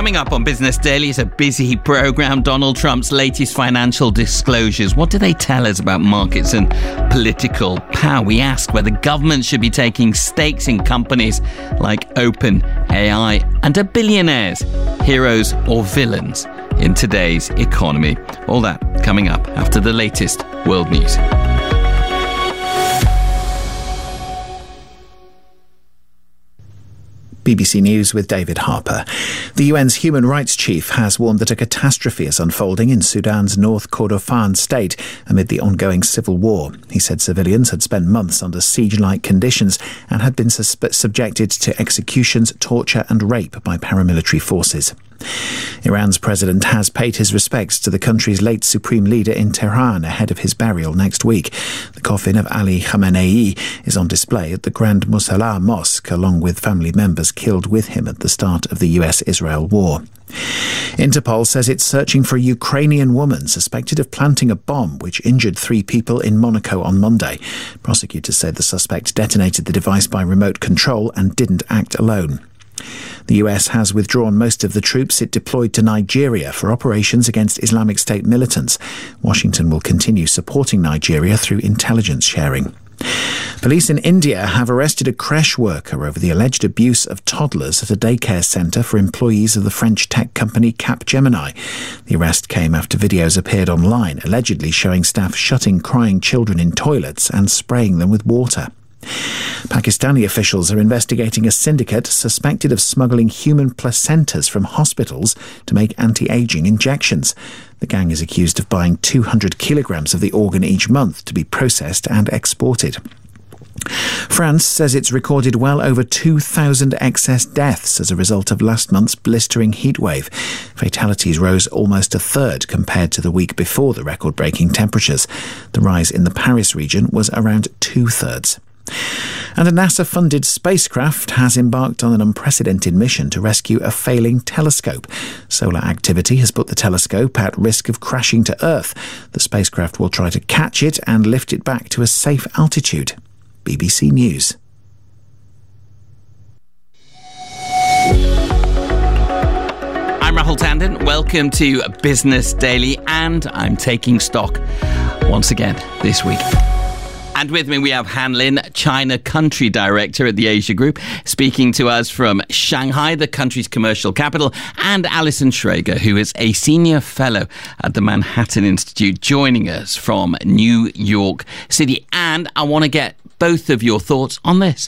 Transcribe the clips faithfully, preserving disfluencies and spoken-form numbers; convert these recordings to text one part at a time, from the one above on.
Coming up on Business Daily is a busy program. Donald Trump's latest financial disclosures. What do they tell us about markets and political power? We ask whether government should be taking stakes in companies like OpenAI. And are billionaires heroes or villains in today's economy? All that coming up after the latest world news. B B C News with David Harper. The U N's human rights chief has warned that a catastrophe is unfolding in Sudan's North Kordofan state amid the ongoing civil war. He said civilians had spent months under siege-like conditions and had been suspe- subjected to executions, torture and rape by paramilitary forces. Iran's president has paid his respects to the country's late supreme leader in Tehran ahead of his burial next week. The coffin of Ali Khamenei is on display at the Grand Musalla Mosque, along with family members killed with him at the start of the U S Israel war. Interpol says it's searching for a Ukrainian woman suspected of planting a bomb which injured three people in Monaco on Monday. Prosecutors said the suspect detonated the device by remote control and didn't act alone. The U S has withdrawn most of the troops it deployed to Nigeria for operations against Islamic State militants. Washington will continue supporting Nigeria through intelligence sharing. Police in India have arrested a creche worker over the alleged abuse of toddlers at a daycare centre for employees of the French tech company Capgemini. The arrest came after videos appeared online, allegedly showing staff shutting crying children in toilets and spraying them with water. Pakistani officials are investigating a syndicate suspected of smuggling human placentas from hospitals to make anti-aging injections. The gang is accused of buying two hundred kilograms of the organ each month to be processed and exported. France says it's recorded well over two thousand excess deaths as a result of last month's blistering heatwave. Fatalities rose almost a third compared to the week before the record-breaking temperatures. The rise in the Paris region was around two-thirds. And a NASA-funded spacecraft has embarked on an unprecedented mission to rescue a failing telescope. Solar activity has put the telescope at risk of crashing to Earth. The spacecraft will try to catch it and lift it back to a safe altitude. B B C News. I'm Rahul Tandon. Welcome to Business Daily, and I'm taking stock once again this week. And with me, we have Han Lin, China Country Director at the Asia Group, speaking to us from Shanghai, the country's commercial capital, and Alison Schrager, who is a Senior Fellow at the Manhattan Institute, joining us from New York City. And I want to get both of your thoughts on this.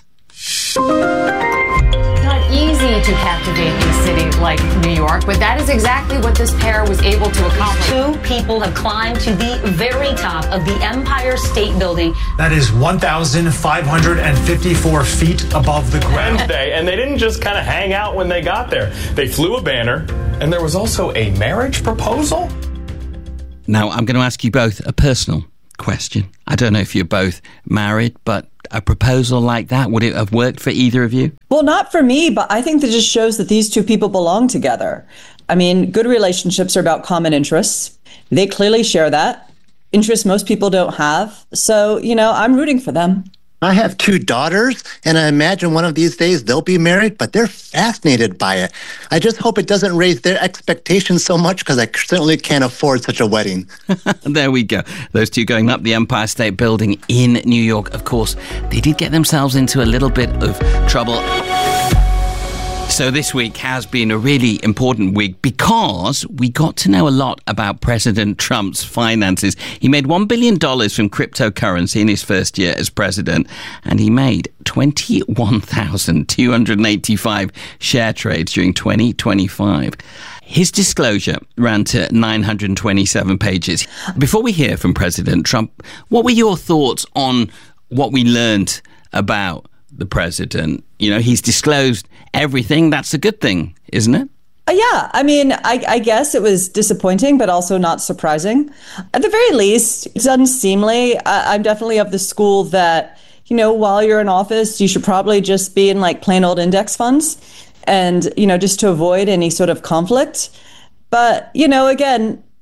Easy to captivate a city like New York, but that is exactly what this pair was able to accomplish. Two people have climbed to the very top of the Empire State Building. That is one thousand five hundred fifty-four feet above the ground. Wednesday, and they didn't just kind of hang out when they got there. They flew a banner, and there was also a marriage proposal. Now, I'm going to ask you both a personal question. I don't know if you're both married, but a proposal like that, would it have worked for either of you? Well, not for me, but I think that just shows that these two people belong together. I mean, good relationships are about common interests. They clearly share that. Interests most people don't have. So, you know, I'm rooting for them. I have two daughters, and I imagine one of these days they'll be married, but they're fascinated by it. I just hope it doesn't raise their expectations so much, because I certainly can't afford such a wedding. There we go. Those two going up the Empire State Building in New York. Of course, they did get themselves into a little bit of trouble. So this week has been a really important week because we got to know a lot about President Trump's finances. He made one billion dollars from cryptocurrency in his first year as president, and he made twenty-one thousand two hundred eighty-five share trades during twenty twenty-five. His disclosure ran to nine hundred twenty-seven pages. Before we hear from President Trump, what were your thoughts on what we learned about the president? You know, he's disclosed everything. That's a good thing, isn't it? Uh, yeah, I mean, I, I guess it was disappointing, but also not surprising. At the very least, it's unseemly. I, I'm definitely of the school that, you know, while you're in office, you should probably just be in like plain old index funds and, you know, just to avoid any sort of conflict. But, you know, again,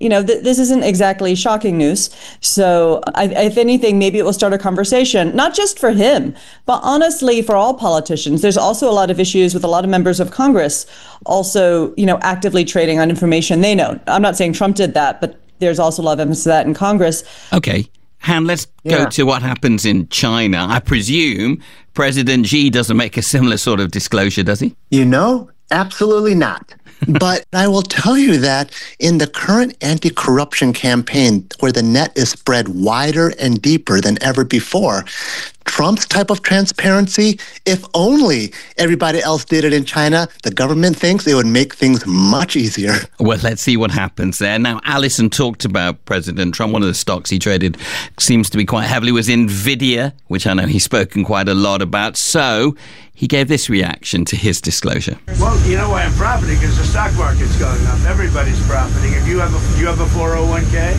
you know, th- this isn't exactly shocking news. So I, if anything, maybe it will start a conversation, not just for him, but honestly, for all politicians. There's also a lot of issues with a lot of members of Congress also, you know, actively trading on information they know. I'm not saying Trump did that, but there's also a lot of emphasis to that in Congress. Okay. Han, let's yeah. go to what happens in China. I presume President Xi doesn't make a similar sort of disclosure, does he? You know, absolutely not. But I will tell you that in the current anti-corruption campaign, where the net is spread wider and deeper than ever before, Trump's type of transparency, if only everybody else did it in China, the government thinks it would make things much easier. Well, let's see what happens there. Now, Alison talked about President Trump. One of the stocks he traded seems to be quite heavily was Nvidia, which I know he's spoken quite a lot about. So he gave this reaction to his disclosure. Well, you know why I'm profiting? Because the stock market's going up. Everybody's profiting. If you have a, you have a four oh one k,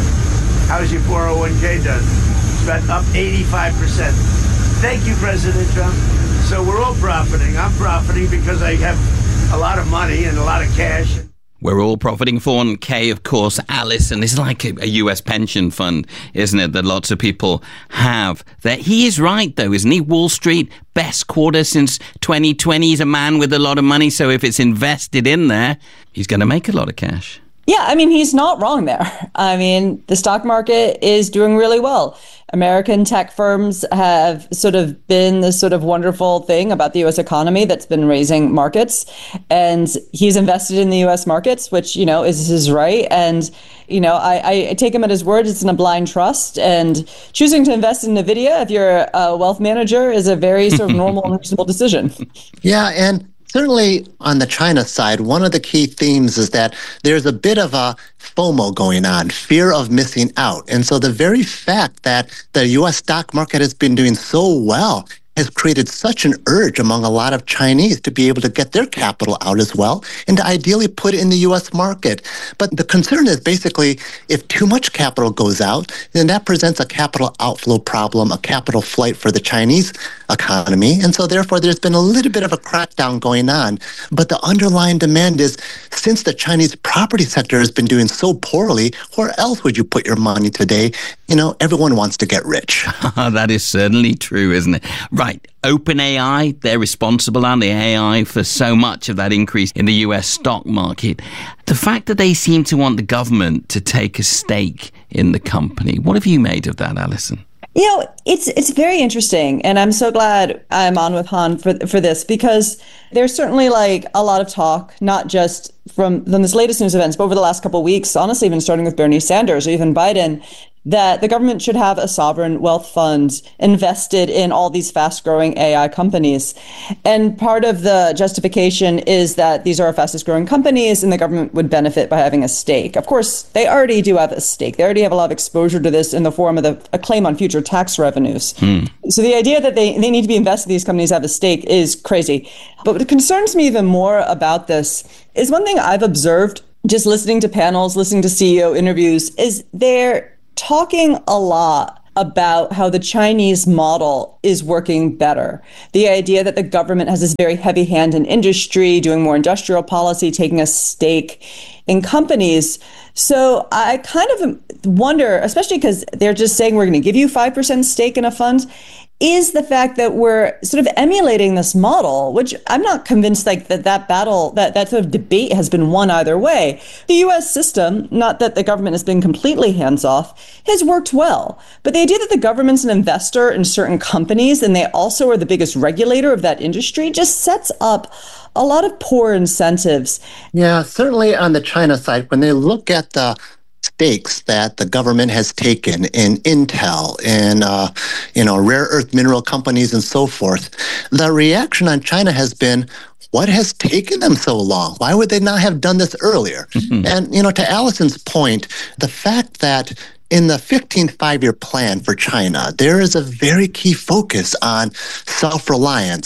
how's your four oh one k done? It's about up eighty-five percent. Thank you, President Trump. So we're all profiting. I'm profiting because I have a lot of money and a lot of cash. We're all profiting. four oh one k, of course, Alice, and this is like a, a U S pension fund, isn't it, that lots of people have. That he is right, though, isn't he? Wall Street, best quarter since twenty twenty. He's a man with a lot of money, so if it's invested in there, he's going to make a lot of cash. Yeah, I mean, he's not wrong there. I mean, the stock market is doing really well. American tech firms have sort of been this sort of wonderful thing about the U S economy that's been raising markets. And he's invested in the U S markets, which, you know, is his right. And, you know, I, I take him at his word. It's in a blind trust. And choosing to invest in NVIDIA, if you're a wealth manager, is a very sort of normal and reasonable decision. Yeah, and certainly on the China side, one of the key themes is that there's a bit of a FOMO going on, fear of missing out. And so the very fact that the U S stock market has been doing so well has created such an urge among a lot of Chinese to be able to get their capital out as well and to ideally put it in the U S market. But the concern is basically if too much capital goes out, then that presents a capital outflow problem, a capital flight for the Chinese economy. And so therefore there's been a little bit of a crackdown going on. But the underlying demand is since the Chinese property sector has been doing so poorly, where else would you put your money today? You know, everyone wants to get rich. That is certainly true, isn't it? Right. OpenAI, they're responsible, aren't they, A I, for so much of that increase in the U S stock market. The fact that they seem to want the government to take a stake in the company, what have you made of that, Alison? You know, it's it's very interesting, and I'm so glad I'm on with Han for for this, because there's certainly like a lot of talk, not just from, from this latest news events, but over the last couple of weeks, honestly, even starting with Bernie Sanders or even Biden, that the government should have a sovereign wealth fund invested in all these fast-growing A I companies. And part of the justification is that these are our fastest-growing companies and the government would benefit by having a stake. Of course, they already do have a stake. They already have a lot of exposure to this in the form of the, a claim on future tax revenues. Hmm. So the idea that they, they need to be invested, these companies have a stake, is crazy. But what concerns me even more about this is one thing I've observed just listening to panels, listening to C E O interviews, is they're talking a lot about how the Chinese model is working better. The idea that the government has this very heavy hand in industry, doing more industrial policy, taking a stake in companies. So I kind of wonder, especially because they're just saying we're going to give you five percent stake in a fund, is the fact that we're sort of emulating this model, which I'm not convinced like that that battle, that, that sort of debate has been won either way. The U S system, not that the government has been completely hands-off, has worked well. But the idea that the government's an investor in certain companies and they also are the biggest regulator of that industry just sets up a lot of poor incentives. Yeah, certainly on the China side, when they look at the stakes that the government has taken in Intel, in uh, you know, rare earth mineral companies and so forth, the reaction on China has been, what has taken them so long? Why would they not have done this earlier? Mm-hmm. And, you know, to Alison's point, the fact that in the fifteenth five-year plan for China, there is a very key focus on self-reliance,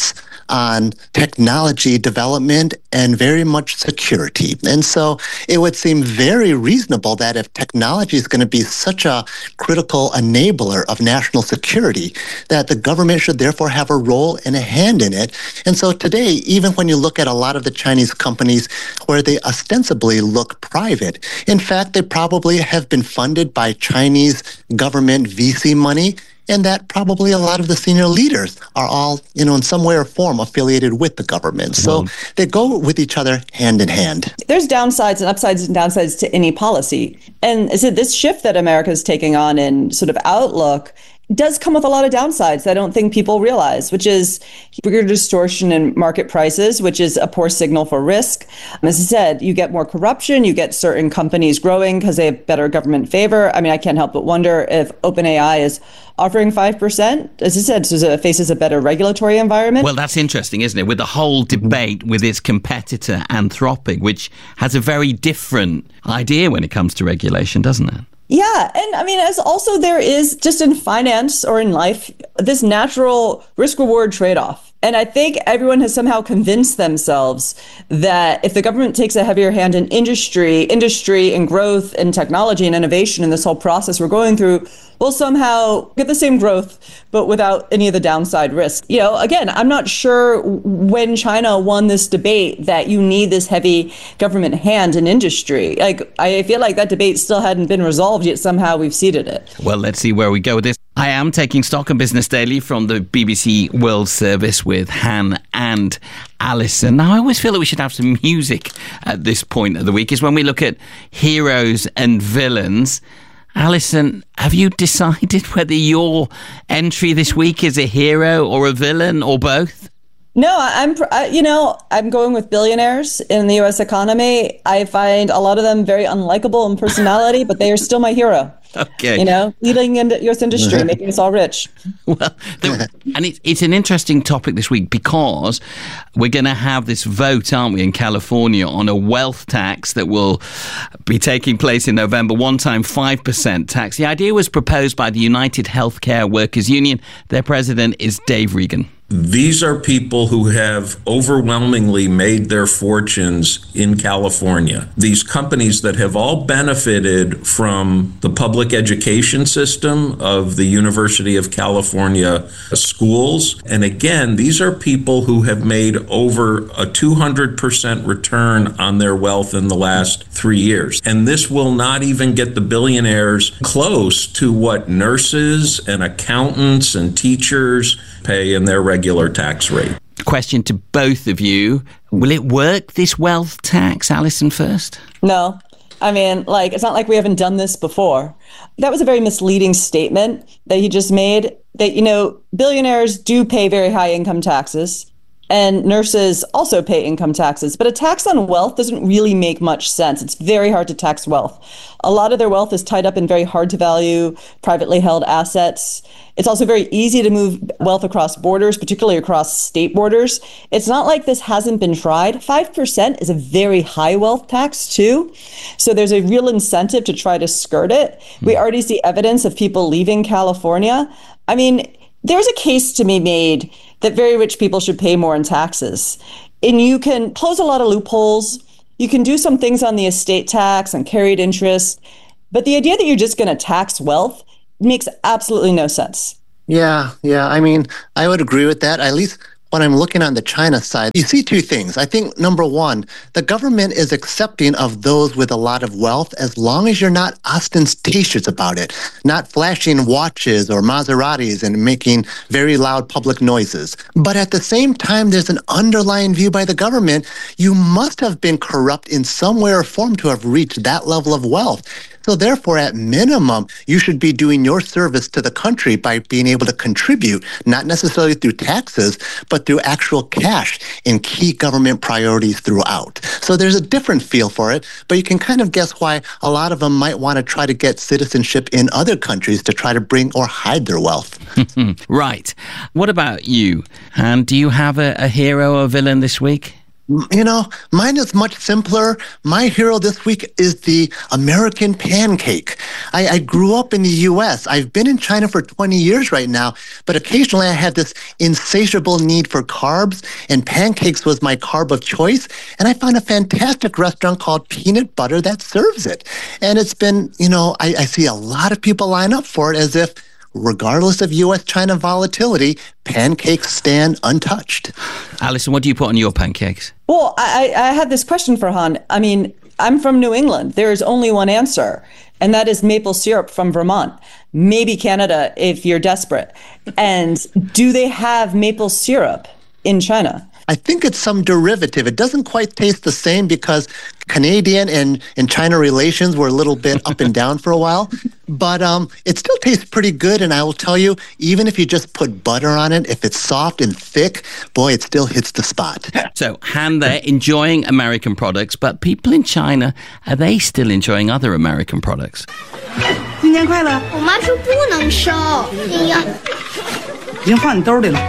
on technology development and very much security. And so it would seem very reasonable that if technology is going to be such a critical enabler of national security, that the government should therefore have a role and a hand in it. And so today, even when you look at a lot of the Chinese companies where they ostensibly look private, in fact, they probably have been funded by Chinese government V C money, and that probably a lot of the senior leaders are all, you know, in some way or form affiliated with the government. So well, they go with each other hand in hand. There's downsides and upsides and downsides to any policy. And is it this shift that America is taking on in sort of outlook does come with a lot of downsides that I don't think people realize, which is bigger distortion in market prices, which is a poor signal for risk. As I said, you get more corruption, you get certain companies growing because they have better government favor. I mean, I can't help but wonder if OpenAI is offering five percent, as I said, so it faces a better regulatory environment. Well, that's interesting, isn't it? With the whole debate with its competitor, Anthropic, which has a very different idea when it comes to regulation, doesn't it? Yeah. And I mean, as also there is just in finance or in life, this natural risk reward trade-off. And I think everyone has somehow convinced themselves that if the government takes a heavier hand in industry, industry and growth and technology and innovation in this whole process we're going through, we'll somehow get the same growth, but without any of the downside risk. You know, again, I'm not sure when China won this debate that you need this heavy government hand in industry. Like, I feel like that debate still hadn't been resolved, yet somehow we've ceded it. Well, let's see where we go with this. I am taking stock on Business Daily from the B B C World Service with Han and Alison. Now, I always feel that we should have some music at this point of the week, is when we look at heroes and villains. Alison, have you decided whether your entry this week is a hero or a villain or both? No, I'm, you know, I'm going with billionaires in the U S economy. I find a lot of them very unlikable in personality, but they are still my hero. Okay. You know, leading in the U S industry, making us all rich. Well, there, and it, it's an interesting topic this week because we're going to have this vote, aren't we, in California on a wealth tax that will be taking place in November, one-time five percent tax. The idea was proposed by the United Healthcare Workers Union. Their president is Dave Regan. These are people who have overwhelmingly made their fortunes in California. These companies that have all benefited from the public education system of the University of California schools. And again, these are people who have made over a two hundred percent return on their wealth in the last three years. And this will not even get the billionaires close to what nurses and accountants and teachers pay in their regular tax rate. Question to both of you. Will it work, this wealth tax? Alison first. No. I mean, like, it's not like we haven't done this before. That was a very misleading statement that he just made, that, you know, billionaires do pay very high income taxes and nurses also pay income taxes. But a tax on wealth doesn't really make much sense. It's very hard to tax wealth. A lot of their wealth is tied up in very hard to value, privately held assets. It's also very easy to move wealth across borders, particularly across state borders. It's not like this hasn't been tried. five percent is a very high wealth tax, too. So there's a real incentive to try to skirt it. We already see evidence of people leaving California. I mean, there's a case to be made that very rich people should pay more in taxes. And you can close a lot of loopholes. You can do some things on the estate tax and carried interest. But the idea that you're just going to tax wealth makes absolutely no sense. Yeah, yeah. I mean, I would agree with that. At least when I'm looking on the China side, you see two things. I think, number one, the government is accepting of those with a lot of wealth as long as you're not ostentatious about it, not flashing watches or Maseratis and making very loud public noises. But at the same time, there's an underlying view by the government. You must have been corrupt in some way or form to have reached that level of wealth. So therefore, at minimum, you should be doing your service to the country by being able to contribute, not necessarily through taxes, but through actual cash in key government priorities throughout. So there's a different feel for it, but you can kind of guess why a lot of them might want to try to get citizenship in other countries to try to bring or hide their wealth. Right. What about you? And do you have a, a hero or villain this week? You know, mine is much simpler. My hero this week is the American pancake. I, I grew up in the U S. I've been in China for twenty years right now, but occasionally I have this insatiable need for carbs, and pancakes was my carb of choice. And I found a fantastic restaurant called Peanut Butter that serves it. And it's been, you know, I, I see a lot of people line up for it as if, regardless of U S China volatility, pancakes stand untouched. Alison, what do you put on your pancakes? Well, I, I had this question for Han. I mean, I'm from New England. There is only one answer, and that is maple syrup from Vermont. Maybe Canada if you're desperate. And do they have maple syrup in China? I think it's some derivative. It doesn't quite taste the same because Canadian and, and China relations were a little bit up and down for a while. But um, it still tastes pretty good. And I will tell you, even if you just put butter on it, if it's soft and thick, boy, it still hits the spot. So, Han there enjoying American products, but people in China, are they still enjoying other American products? 新年快乐！我妈说不能收，营养。已经放你兜里了。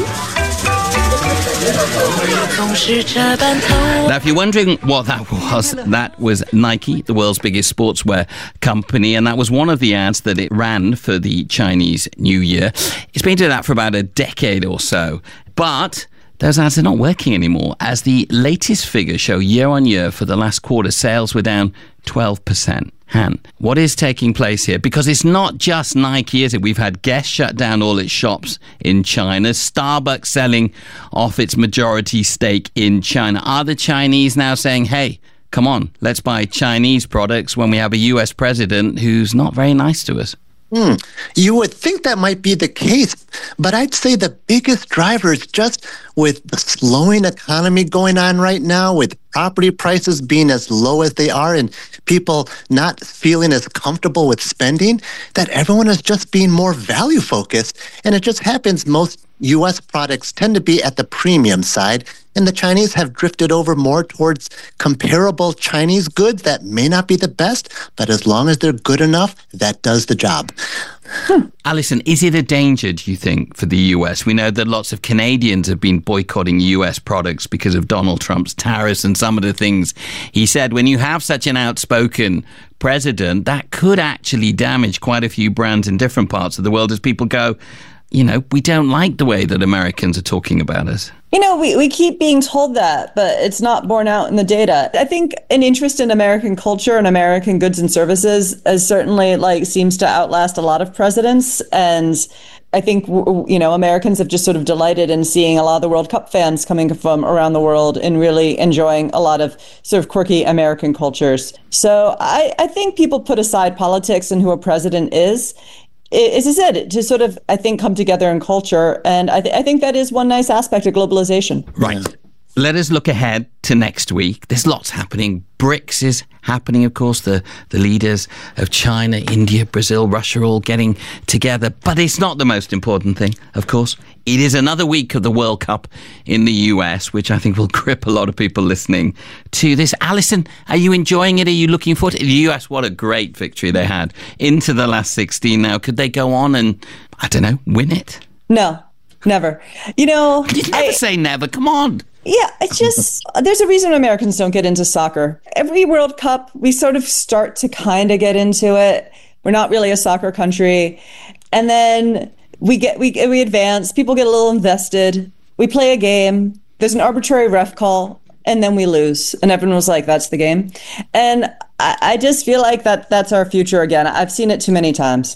Now, if you're wondering what that was, that was Nike, the world's biggest sportswear company, and that was one of the ads that it ran for the Chinese New Year. It's been doing that for about a decade or so, but those ads are not working anymore, as the latest figures show year on year for the last quarter, sales were down twelve percent. Han, what is taking place here? Because it's not just Nike, is it? We've had Guess shut down all its shops in China. Starbucks selling off its majority stake in China. Are the Chinese now saying, hey, come on, let's buy Chinese products when we have a U S president who's not very nice to us? Hmm. You would think that might be the case, but I'd say the biggest driver is just with the slowing economy going on right now, with property prices being as low as they are and people not feeling as comfortable with spending, that everyone is just being more value focused. And it just happens most U S products tend to be at the premium side, and the Chinese have drifted over more towards comparable Chinese goods that may not be the best, but as long as they're good enough, that does the job. Hmm. Alison, is it a danger, do you think, for the U S? We know that lots of Canadians have been boycotting U S products because of Donald Trump's tariffs and some of the things he said. When you have such an outspoken president, that could actually damage quite a few brands in different parts of the world as people go, you know, we don't like the way that Americans are talking about us. You know, we, we keep being told that, but it's not borne out in the data. I think an interest in American culture and American goods and services is certainly like seems to outlast a lot of presidents. And I think, you know, Americans have just sort of delighted in seeing a lot of the World Cup fans coming from around the world and really enjoying a lot of sort of quirky American cultures. So I, I think people put aside politics and who a president is. As I said, to sort of, I think, come together in culture. And I, th- I think that is one nice aspect of globalization. Right. Let us look ahead to next week. There's lots happening. BRICS is happening, of course. The, the leaders of China, India, Brazil, Russia all getting together. But it's not the most important thing, of course. It is another week of the World Cup in the U S, which I think will grip a lot of people listening to this. Alison, are you enjoying it? Are you looking forward to it? The U S, what a great victory they had into the last sixteen now. Could they go on and, I don't know, win it? No, never. You know... You never I, say never. Come on. Yeah, it's just, there's a reason Americans don't get into soccer. Every World Cup, we sort of start to kind of get into it. We're not really a soccer country. And then we get we we advance, people get a little invested. We play a game, there's an arbitrary ref call, and then we lose. And everyone was like, that's the game. And I, I just feel like that that's our future again. I've seen it too many times.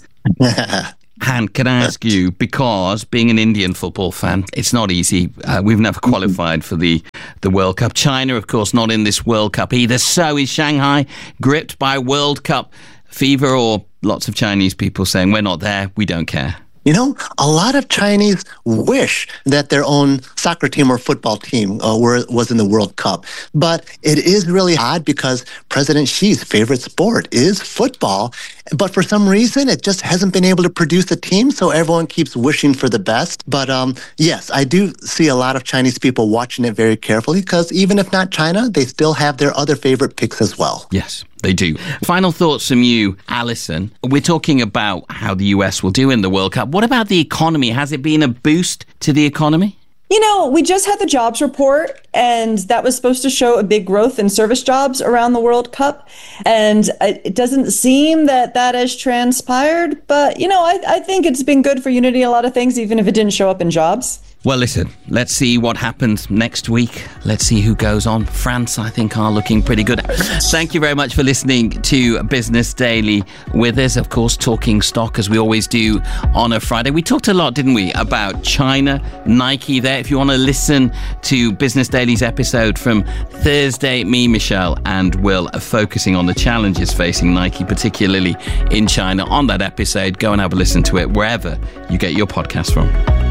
Han, can I ask you, because being an Indian football fan, it's not easy. Uh, we've never qualified for the, the World Cup. China, of course, not in this World Cup either. So is Shanghai gripped by World Cup fever, or lots of Chinese people saying, we're not there, we don't care? You know, a lot of Chinese wish that their own soccer team or football team uh, were, was in the World Cup. But it is really odd because President Xi's favorite sport is football. But for some reason, it just hasn't been able to produce a team, so everyone keeps wishing for the best. But um, yes, I do see a lot of Chinese people watching it very carefully because even if not China, they still have their other favorite picks as well. Yes. They do. Final thoughts from you, Alison. We're talking about how the U S will do in the World Cup. What about the economy? Has it been a boost to the economy? You know, we just had the jobs report, and that was supposed to show a big growth in service jobs around the World Cup. And it doesn't seem that that has transpired. But, you know, I, I think it's been good for Unity in a lot of things, even if it didn't show up in jobs. Well, listen, let's see what happens next week. Let's see who goes on. France, I think, are looking pretty good. Thank you very much for listening to Business Daily with us. Of course, talking stock, as we always do on a Friday. We talked a lot, didn't we, about China, Nike there. If you want to listen to Business Daily's episode from Thursday, me, Michelle, and Will are focusing on the challenges facing Nike, particularly in China. On that episode, go and have a listen to it wherever you get your podcast from.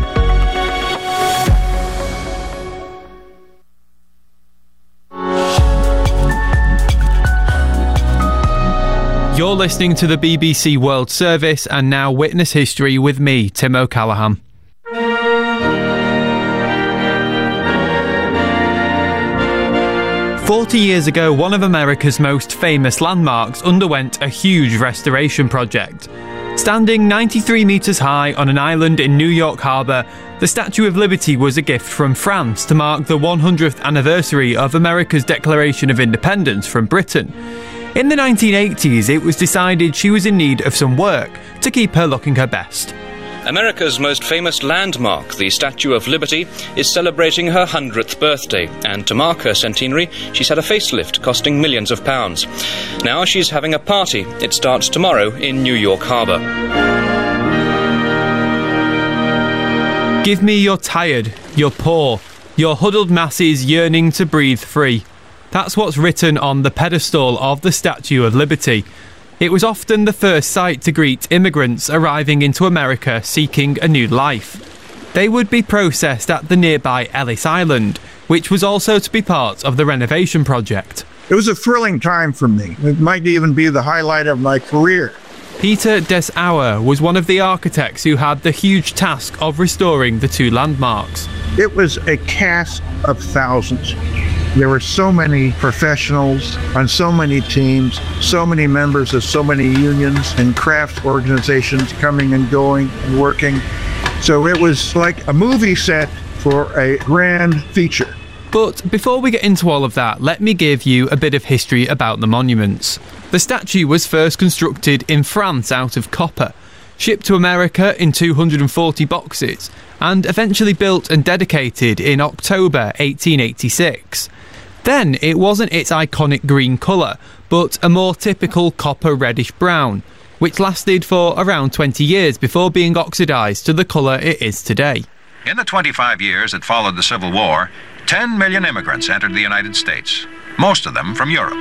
You're listening to the B B C World Service and now Witness History with me, Tim O'Callaghan. Forty years ago, one of America's most famous landmarks underwent a huge restoration project. Standing ninety-three metres high on an island in New York Harbour, the Statue of Liberty was a gift from France to mark the one hundredth anniversary of America's Declaration of Independence from Britain. In the nineteen eighties, it was decided she was in need of some work to keep her looking her best. America's most famous landmark, the Statue of Liberty, is celebrating her hundredth birthday, and to mark her centenary, she's had a facelift costing millions of pounds. Now she's having a party. It starts tomorrow in New York Harbour. Give me your tired, your poor, your huddled masses yearning to breathe free. That's what's written on the pedestal of the Statue of Liberty. It was often the first sight to greet immigrants arriving into America seeking a new life. They would be processed at the nearby Ellis Island, which was also to be part of the renovation project. It was a thrilling time for me. It might even be the highlight of my career. Peter Des Auer was one of the architects who had the huge task of restoring the two landmarks. It was a cast of thousands. There were so many professionals on so many teams, so many members of so many unions and craft organizations coming and going and working. So it was like a movie set for a grand feature. But before we get into all of that, let me give you a bit of history about the monuments. The statue was first constructed in France out of copper, shipped to America in two hundred forty boxes, and eventually built and dedicated in October eighteen eighty-six. Then it wasn't its iconic green colour, but a more typical copper reddish brown, which lasted for around twenty years before being oxidised to the colour it is today. In the twenty-five years that followed the Civil War, ten million immigrants entered the United States, most of them from Europe.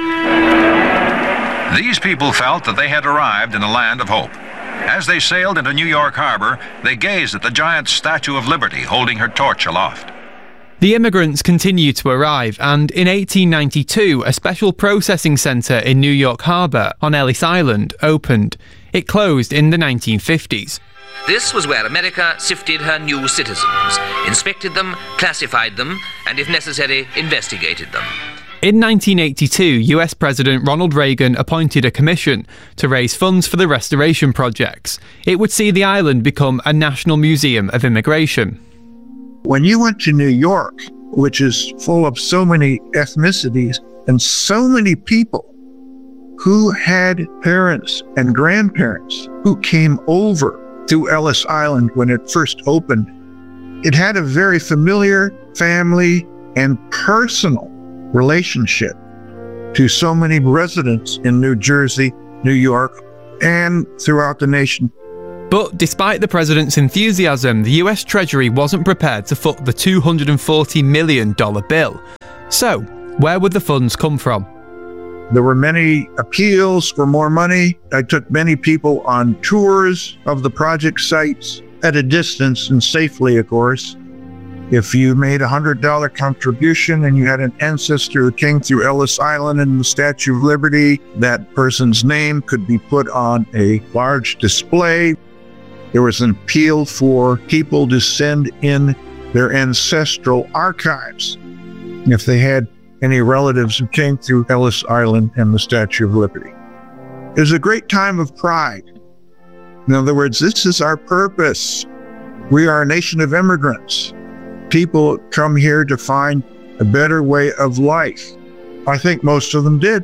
These people felt that they had arrived in a land of hope. As they sailed into New York Harbor, they gazed at the giant Statue of Liberty holding her torch aloft. The immigrants continued to arrive, and in eighteen ninety-two, a special processing centre in New York Harbour on Ellis Island opened. It closed in the nineteen fifties. This was where America sifted her new citizens, inspected them, classified them, and if necessary, investigated them. In nineteen eighty-two, U S President Ronald Reagan appointed a commission to raise funds for the restoration projects. It would see the island become a National Museum of Immigration. When you went to New York, which is full of so many ethnicities and so many people who had parents and grandparents who came over to Ellis Island when it first opened, it had a very familiar family and personal relationship to so many residents in New Jersey, New York, and throughout the nation. But despite the president's enthusiasm, the U S Treasury wasn't prepared to foot the two hundred forty million dollars bill. So, where would the funds come from? There were many appeals for more money. I took many people on tours of the project sites at a distance and safely, of course. If you made a one hundred dollars contribution and you had an ancestor who came through Ellis Island and the Statue of Liberty, that person's name could be put on a large display. There was an appeal for people to send in their ancestral archives if they had any relatives who came through Ellis Island and the Statue of Liberty. It was a great time of pride. In other words, this is our purpose. We are a nation of immigrants. people come here to find a better way of life? I think most of them did.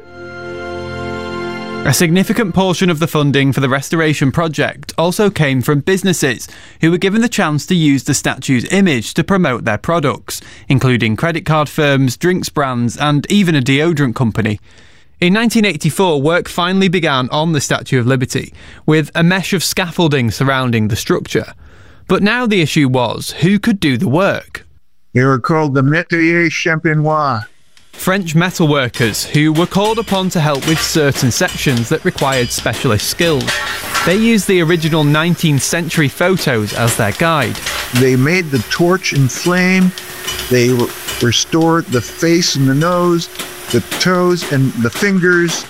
A significant portion of the funding for the restoration project also came from businesses who were given the chance to use the statue's image to promote their products, including credit card firms, drinks brands, and even a deodorant company. In nineteen eighty-four, work finally began on the Statue of Liberty, with a mesh of scaffolding surrounding the structure. But now the issue was, who could do the work? They were called the métier champenois. French metalworkers who were called upon to help with certain sections that required specialist skills. They used the original nineteenth century photos as their guide. They made the torch in flame. They restored the face and the nose, the toes and the fingers,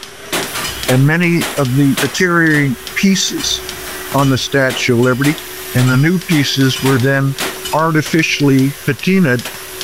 and many of the deteriorating pieces on the Statue of Liberty. And the new pieces were then artificially patinaed,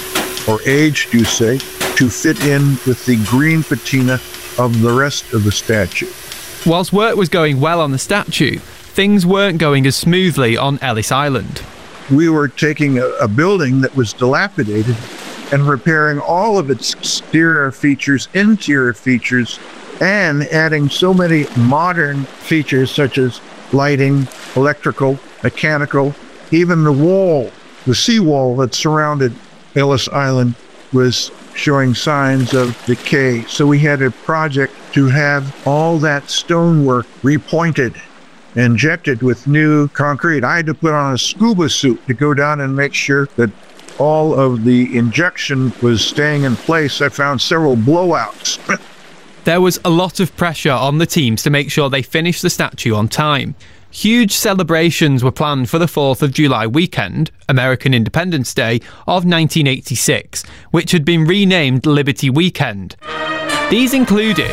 or aged, you say, to fit in with the green patina of the rest of the statue. Whilst work was going well on the statue, things weren't going as smoothly on Ellis Island. We were taking a, a building that was dilapidated and repairing all of its exterior features, interior features, and adding so many modern features such as lighting, electrical, mechanical, even the wall, the seawall that surrounded Ellis Island was showing signs of decay. So we had a project to have all that stonework repointed, injected with new concrete. I had to put on a scuba suit to go down and make sure that all of the injection was staying in place. I found several blowouts. There was a lot of pressure on the teams to make sure they finished the statue on time. Huge celebrations were planned for the fourth of July weekend, American Independence Day, of nineteen eighty-six, which had been renamed Liberty Weekend. These included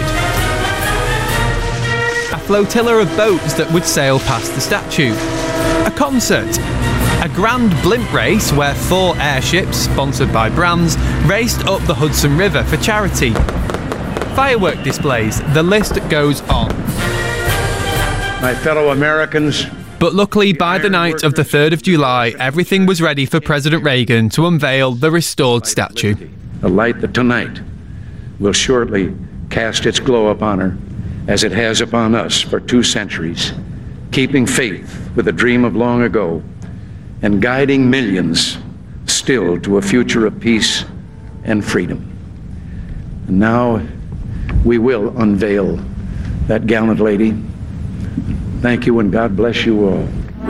a flotilla of boats that would sail past the statue, a concert, a grand blimp race where four airships, sponsored by brands, raced up the Hudson River for charity, firework displays, the list goes on. My fellow Americans. But luckily, by the night of the third of July, everything was ready for President Reagan to unveil the restored statue. A light that tonight will shortly cast its glow upon her, as it has upon us for two centuries, keeping faith with a dream of long ago and guiding millions still to a future of peace and freedom. And now we will unveil that gallant lady. Thank you, and God bless you all.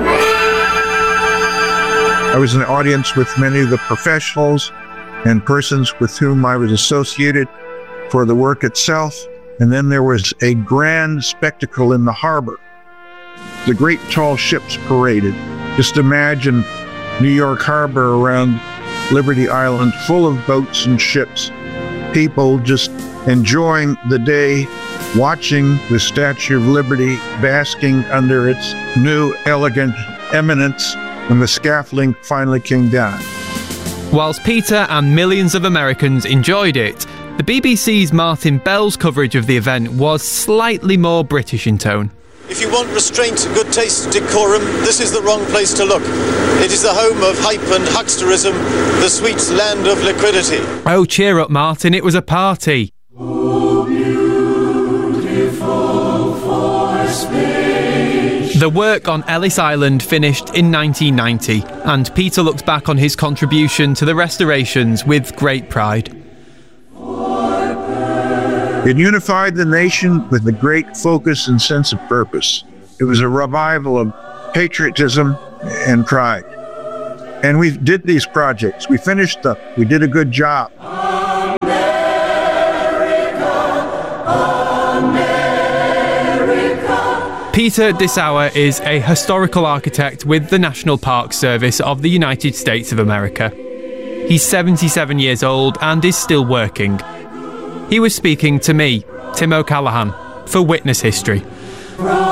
I was in the audience with many of the professionals and persons with whom I was associated for the work itself. And then there was a grand spectacle in the harbor. The great tall ships paraded. Just imagine New York Harbor around Liberty Island full of boats and ships. People just enjoying the day, watching the Statue of Liberty basking under its new elegant eminence when the scaffolding finally came down. Whilst Peter and millions of Americans enjoyed it, the B B C's Martin Bell's coverage of the event was slightly more British in tone. If you want restraint, good taste, decorum, this is the wrong place to look. It is the home of hype and hucksterism, the sweet land of liquidity. Oh, cheer up, Martin, it was a party. Oh, beautiful for space. The work on Ellis Island finished in nineteen ninety, and Peter looks back on his contribution to the restorations with great pride. It unified the nation with a great focus and sense of purpose. It was a revival of patriotism and pride. And we did these projects. We finished them. We did a good job. America, America. Peter Dessauer is a historical architect with the National Park Service of the United States of America. He's seventy-seven years old and is still working. He was speaking to me, Tim O'Callaghan, for Witness History.